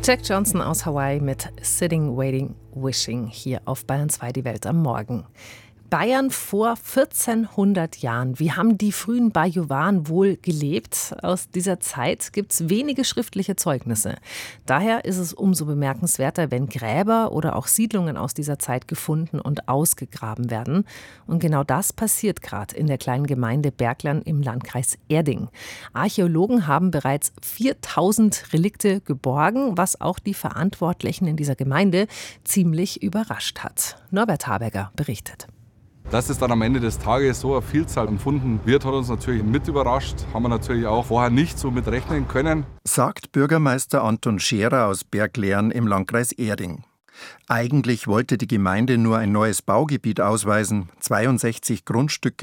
Jack Johnson aus Hawaii mit Sitting, Waiting, Wishing hier auf Bayern 2, die Welt am Morgen. Bayern vor 1400 Jahren. Wie haben die frühen Bajuwaren wohl gelebt? Aus dieser Zeit gibt es wenige schriftliche Zeugnisse. Daher ist es umso bemerkenswerter, wenn Gräber oder auch Siedlungen aus dieser Zeit gefunden und ausgegraben werden. Und genau das passiert gerade in der kleinen Gemeinde Berglern im Landkreis Erding. Archäologen haben bereits 4000 Relikte geborgen, was auch die Verantwortlichen in dieser Gemeinde ziemlich überrascht hat. Norbert Haberger berichtet. Dass es dann am Ende des Tages so eine Vielzahl empfunden wird, hat uns natürlich mit überrascht. Haben wir natürlich auch vorher nicht so mit rechnen können. Sagt Bürgermeister Anton Scherer aus Berglern im Landkreis Erding. Eigentlich wollte die Gemeinde nur ein neues Baugebiet ausweisen, 62 Grundstücke